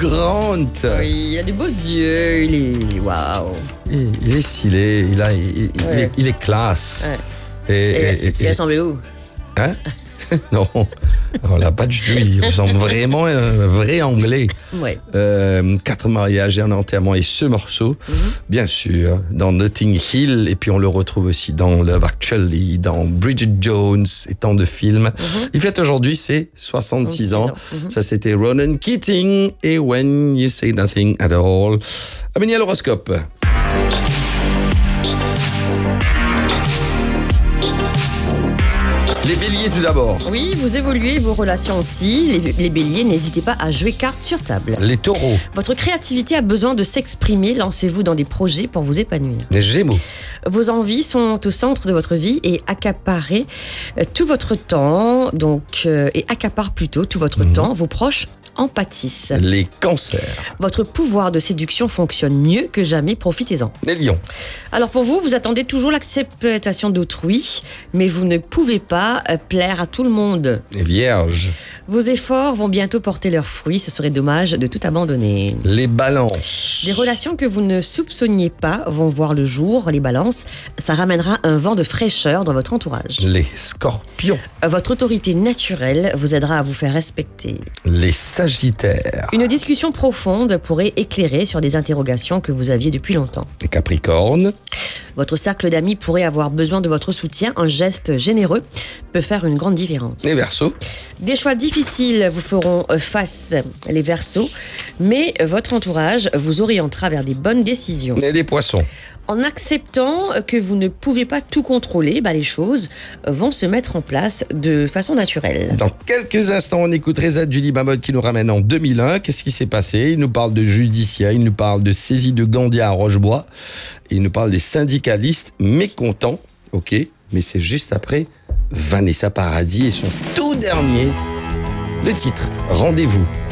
Grant. Oui, il a des beaux yeux, il est... Waouh. Il est stylé, il est classe. Ouais. Et il ressemble où? Hein? Non, là, pas du tout. Il ressemble vraiment à un vrai Anglais. Ouais. 4 mariages et un enterrement. Et ce morceau, bien sûr, dans Notting Hill. Et puis on le retrouve aussi dans Love Actually, dans Bridget Jones et tant de films. Il fête aujourd'hui ses 66 ans. Ça, c'était Ronan Keating et When You Say Nothing at All. Amélie, à l'horoscope. Les béliers tout d'abord. Oui, vous évoluez vos relations aussi. Les béliers, n'hésitez pas à jouer carte sur table. Les taureaux. Votre créativité a besoin de s'exprimer. Lancez-vous dans des projets pour vous épanouir. Les gémeaux. Vos envies sont au centre de votre vie et accaparez tout votre temps. Et accaparent plutôt tout votre temps. Vos proches en pâtissent. Les cancers. Votre pouvoir de séduction fonctionne mieux que jamais. Profitez-en. Les lions. Alors pour vous, vous attendez toujours l'acceptation d'autrui, mais vous ne pouvez pas plaire à tout le monde. Les vierges. Vos efforts vont bientôt porter leurs fruits, ce serait dommage de tout abandonner. Les balances. Des relations que vous ne soupçonniez pas vont voir le jour, les balances. Ça ramènera un vent de fraîcheur dans votre entourage. Les scorpions. Votre autorité naturelle vous aidera à vous faire respecter. Les sagittaires. Une discussion profonde pourrait éclairer sur des interrogations que vous aviez depuis longtemps. Les capricornes. Votre cercle d'amis pourrait avoir besoin de votre soutien. Un geste généreux peut faire une grande différence. Les verseaux. Des choix difficiles vous feront face, les Verseaux, mais votre entourage vous orientera vers des bonnes décisions. Et les poissons. En acceptant que vous ne pouvez pas tout contrôler, les choses vont se mettre en place de façon naturelle. Dans quelques instants, on écoute Reza Julie Mamod qui nous ramène en 2001. Qu'est-ce qui s'est passé? Il nous parle de judiciaire, il nous parle de saisie de Gandia à Rochebois, et il nous parle des syndicalistes mécontents. Ok, mais c'est juste après Vanessa Paradis et son tout dernier, le titre Rendez-vous.